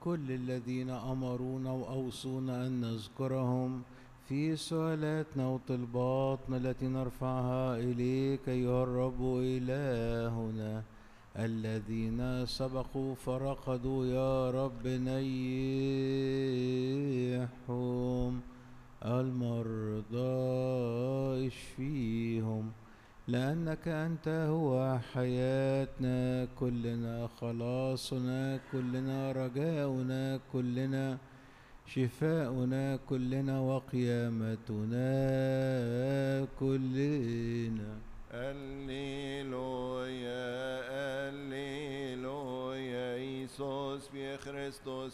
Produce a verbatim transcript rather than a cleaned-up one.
كل الذين أمرونا وأوصونا أن نذكرهم في سؤالاتنا وطلباتنا التي نرفعها إليك أيها الرب إلهنا. الذين سبقوا فرقدوا يا رب نيحهم، المرضى اشفيهم، لأنك أنت هو حياتنا كلنا، خلاصنا كلنا، رجاؤنا كلنا، شفاؤنا كلنا، وقيامتنا كلنا. Alleluia, Alleluia, Iisus fie Hristos